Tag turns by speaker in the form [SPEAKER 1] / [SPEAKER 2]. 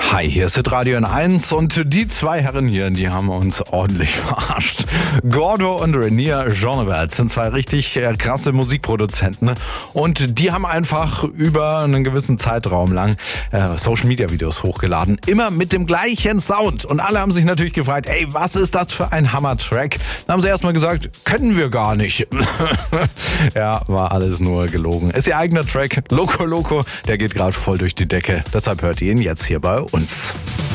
[SPEAKER 1] Hi, hier ist Hitradio N1 und die zwei Herren hier, die haben uns ordentlich verarscht. Gordo und Renier Jeanevert sind zwei richtig krasse Musikproduzenten und die haben einfach über einen gewissen Zeitraum lang Social-Media-Videos hochgeladen, immer mit dem gleichen Sound. Und alle haben sich natürlich gefragt, ey, was ist das für ein Hammer-Track? Dann haben sie erstmal gesagt, können wir gar nicht. Ja, war alles nur gelogen. Ist ihr eigener Track, Loco Loco, der geht gerade voll durch die Decke. Deshalb hört ihr ihn jetzt hier bei uns.